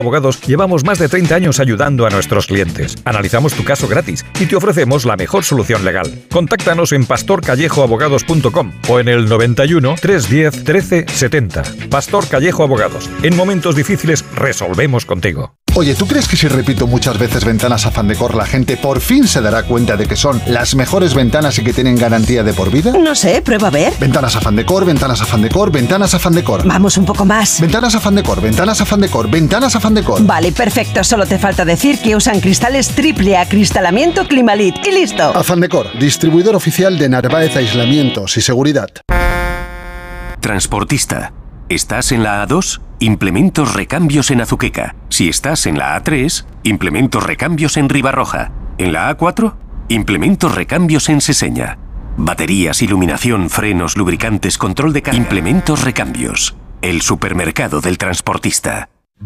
Abogados llevamos más de 30 años ayudando a nuestros clientes. Analizamos tu caso gratis y te ofrecemos la mejor solución legal. Contáctanos en pastorcallejoabogados.com o en el 91 310 13 70. Pastor Callejo Abogados. En momentos difíciles resolvemos contigo. Oye, ¿tú crees que si repito muchas veces Ventanas Afán Decor, la gente por fin se dará cuenta de que son las mejores ventanas y que tienen garantía de por vida? No sé, prueba a ver. Ventanas Afán Decor, Ventanas Afán Decor, Ventanas Afán Decor. Vamos un poco más. Ventanas Afán Decor, Ventanas Afán Decor, Ventanas Afán Decor. Vale, perfecto. Solo te falta decir que usan cristales triple acristalamiento Climalit. ¡Y listo! Afán Decor, distribuidor oficial de Narváez Aislamientos y Seguridad. Transportista. ¿Estás en la A2? Implementos recambios en Azuqueca. Si estás en la A3, implementos recambios en Ribarroja. En la A4, implementos recambios en Seseña. Baterías, iluminación, frenos, lubricantes, control de carga. Implementos recambios. El supermercado del transportista.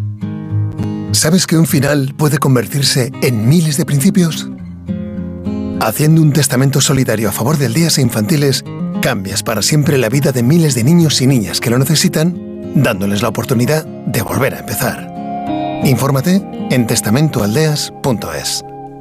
¿Sabes que un final puede convertirse en miles de principios? Haciendo un testamento solidario a favor de aldeas e infantiles, cambias para siempre la vida de miles de niños y niñas que lo necesitan, dándoles la oportunidad de volver a empezar. Infórmate en testamentoaldeas.es.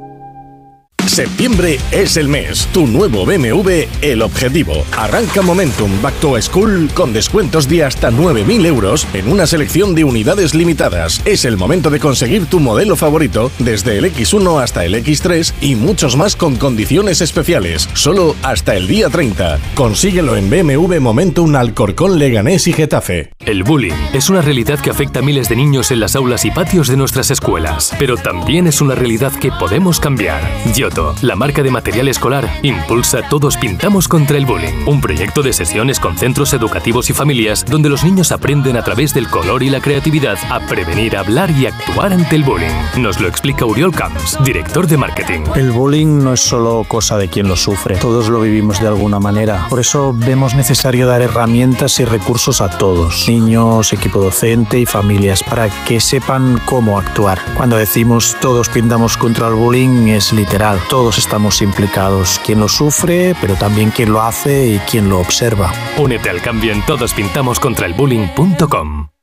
Septiembre es el mes. Tu nuevo BMW, el Objetivo. Arranca Momentum Back to School con descuentos de hasta 9.000 euros en una selección de unidades limitadas. Es el momento de conseguir tu modelo favorito desde el X1 hasta el X3 y muchos más con condiciones especiales. Solo hasta el día 30. Consíguelo en BMW Momentum Alcorcón, Leganés y Getafe. El bullying es una realidad que afecta a miles de niños en las aulas y patios de nuestras escuelas, pero también es una realidad que podemos cambiar. Giotto, la marca de material escolar, impulsa Todos Pintamos contra el Bullying, un proyecto de sesiones con centros educativos y familias donde los niños aprenden a través del color y la creatividad a prevenir, hablar y actuar ante el bullying. Nos lo explica Oriol Camps, director de marketing. El bullying no es solo cosa de quien lo sufre, todos lo vivimos de alguna manera. Por eso vemos necesario dar herramientas y recursos a todos, niños, equipo docente y familias, para que sepan cómo actuar. Cuando decimos Todos Pintamos contra el Bullying es literal. Todos estamos implicados, quien lo sufre, pero también quien lo hace y quien lo observa. Únete al cambio en todospintamoscontraelbullying.com.